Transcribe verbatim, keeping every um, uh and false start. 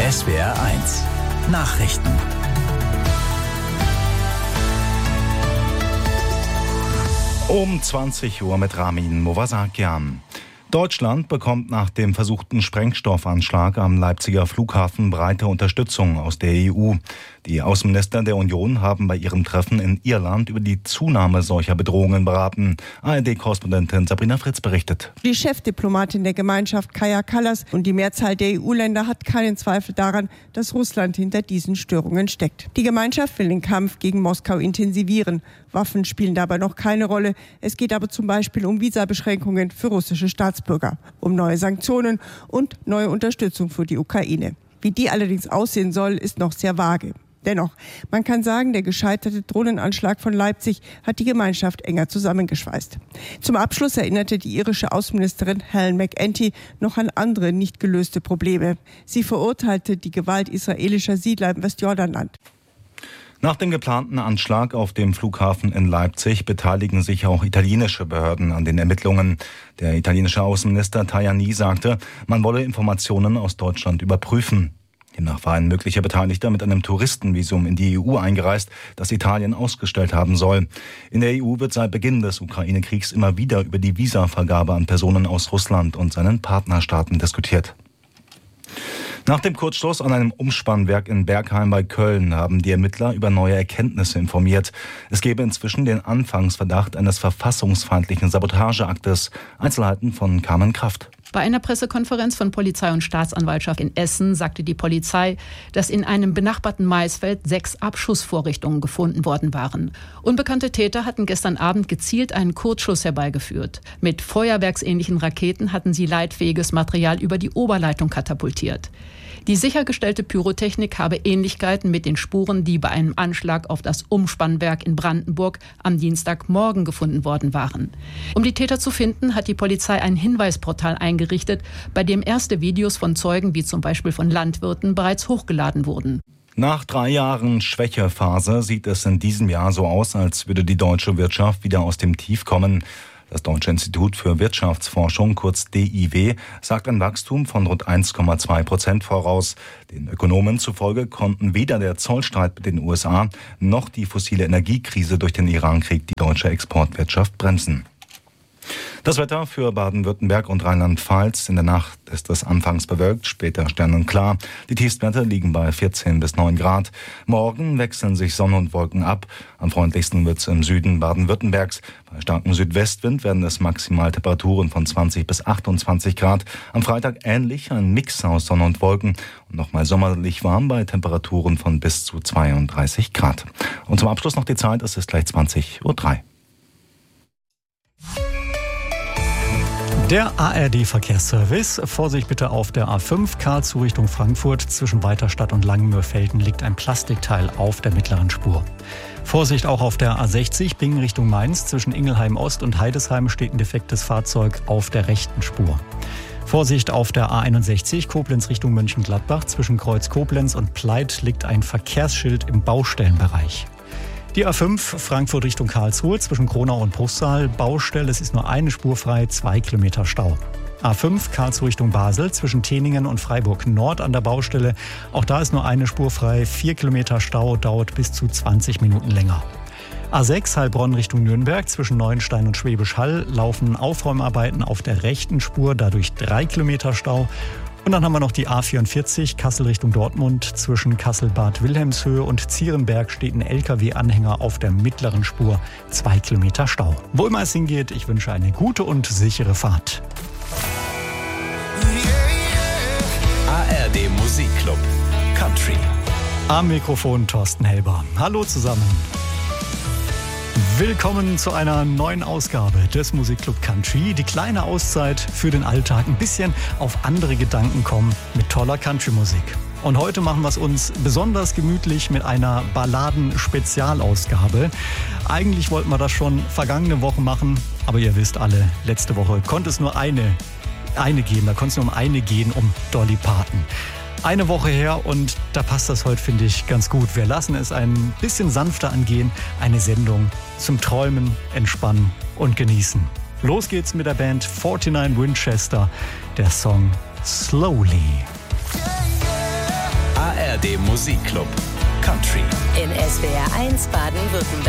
S W R eins Nachrichten. Um zwanzig Uhr mit Ramin Movasakian. Deutschland bekommt nach dem versuchten Sprengstoffanschlag am Leipziger Flughafen breite Unterstützung aus der E U. Die Außenminister der Union haben bei ihrem Treffen in Irland über die Zunahme solcher Bedrohungen beraten. A R D-Korrespondentin Sabrina Fritz berichtet. Die Chefdiplomatin der Gemeinschaft, Kaja Kallas, und die Mehrzahl der E U-Länder hat keinen Zweifel daran, dass Russland hinter diesen Störungen steckt. Die Gemeinschaft will den Kampf gegen Moskau intensivieren. Waffen spielen dabei noch keine Rolle. Es geht aber zum Beispiel um Visabeschränkungen für russische Staatsbürger, um neue Sanktionen und neue Unterstützung für die Ukraine. Wie die allerdings aussehen soll, ist noch sehr vage. Dennoch, man kann sagen, der gescheiterte Drohnenanschlag von Leipzig hat die Gemeinschaft enger zusammengeschweißt. Zum Abschluss erinnerte die irische Außenministerin Helen McEntee noch an andere nicht gelöste Probleme. Sie verurteilte die Gewalt israelischer Siedler im Westjordanland. Nach dem geplanten Anschlag auf dem Flughafen in Leipzig beteiligen sich auch italienische Behörden an den Ermittlungen. Der italienische Außenminister Tajani sagte, man wolle Informationen aus Deutschland überprüfen. Demnach war ein möglicher Beteiligter mit einem Touristenvisum in die E U eingereist, das Italien ausgestellt haben soll. In der E U wird seit Beginn des Ukraine-Kriegs immer wieder über die Visavergabe an Personen aus Russland und seinen Partnerstaaten diskutiert. Nach dem Kurzschluss an einem Umspannwerk in Bergheim bei Köln haben die Ermittler über neue Erkenntnisse informiert. Es gebe inzwischen den Anfangsverdacht eines verfassungsfeindlichen Sabotageaktes. Einzelheiten von Carmen Kraft. Bei einer Pressekonferenz von Polizei und Staatsanwaltschaft in Essen sagte die Polizei, dass in einem benachbarten Maisfeld sechs Abschussvorrichtungen gefunden worden waren. Unbekannte Täter hatten gestern Abend gezielt einen Kurzschluss herbeigeführt. Mit feuerwerksähnlichen Raketen hatten sie leitfähiges Material über die Oberleitung katapultiert. Die sichergestellte Pyrotechnik habe Ähnlichkeiten mit den Spuren, die bei einem Anschlag auf das Umspannwerk in Brandenburg am Dienstagmorgen gefunden worden waren. Um die Täter zu finden, hat die Polizei ein Hinweisportal eingerichtet, bei dem erste Videos von Zeugen, wie zum Beispiel von Landwirten, bereits hochgeladen wurden. Nach drei Jahren Schwächephase sieht es in diesem Jahr so aus, als würde die deutsche Wirtschaft wieder aus dem Tief kommen. Das Deutsche Institut für Wirtschaftsforschung, kurz D I W, sagt ein Wachstum von rund eins Komma zwei Prozent voraus. Den Ökonomen zufolge konnten weder der Zollstreit mit den U S A noch die fossile Energiekrise durch den Irankrieg die deutsche Exportwirtschaft bremsen. Das Wetter für Baden-Württemberg und Rheinland-Pfalz. In der Nacht ist es anfangs bewölkt, später sternenklar. Die Tiefstwerte liegen bei vierzehn bis neun Grad. Morgen wechseln sich Sonne und Wolken ab. Am freundlichsten wird es im Süden Baden-Württembergs. Bei starkem Südwestwind werden es maximal Temperaturen von zwanzig bis achtundzwanzig Grad. Am Freitag ähnlich, ein Mix aus Sonne und Wolken. Und nochmal sommerlich warm bei Temperaturen von bis zu zweiunddreißig Grad. Und zum Abschluss noch die Zeit, es ist gleich zwanzig Uhr drei. Der A R D-Verkehrsservice. Vorsicht bitte auf der A fünf Karlsruhe Richtung Frankfurt. Zwischen Weiterstadt und Langenmörfelden liegt ein Plastikteil auf der mittleren Spur. Vorsicht auch auf der A sechzig Bingen Richtung Mainz. Zwischen Ingelheim Ost und Heidesheim steht ein defektes Fahrzeug auf der rechten Spur. Vorsicht auf der A einundsechzig Koblenz Richtung Mönchengladbach. Zwischen Kreuz Koblenz und Pleit liegt ein Verkehrsschild im Baustellenbereich. Die A fünf Frankfurt Richtung Karlsruhe zwischen Kronau und Bruchsal. Baustelle, es ist nur eine Spur frei, zwei Kilometer Stau. A fünf Karlsruhe Richtung Basel zwischen Teningen und Freiburg Nord an der Baustelle. Auch da ist nur eine Spur frei, vier Kilometer Stau, dauert bis zu zwanzig Minuten länger. A sechs Heilbronn Richtung Nürnberg zwischen Neuenstein und Schwäbisch Hall laufen Aufräumarbeiten auf der rechten Spur, dadurch drei Kilometer Stau. Und dann haben wir noch die A vierundvierzig Kassel Richtung Dortmund. Zwischen Kassel-Bad Wilhelmshöhe und Zierenberg steht ein L K W-Anhänger auf der mittleren Spur. Zwei Kilometer Stau. Wo immer es hingeht, ich wünsche eine gute und sichere Fahrt. A R D Musikclub Country. Am Mikrofon Thorsten Helber. Hallo zusammen. Willkommen zu einer neuen Ausgabe des Musikclub Country. Die kleine Auszeit für den Alltag. Ein bisschen auf andere Gedanken kommen mit toller Country-Musik. Und heute machen wir es uns besonders gemütlich mit einer Balladen-Spezialausgabe. Eigentlich wollten wir das schon vergangene Woche machen, aber ihr wisst alle, letzte Woche konnte es nur eine, eine gehen. Da konnte es nur um eine gehen, um Dolly Parton. Eine Woche her und da passt das heute, finde ich, ganz gut. Wir lassen es ein bisschen sanfter angehen. Eine Sendung zum Träumen, Entspannen und Genießen. Los geht's mit der Band neunundvierzig Winchester. Der Song Slowly. Yeah, yeah. R D Musikclub Country. In S W R eins Baden-Württemberg.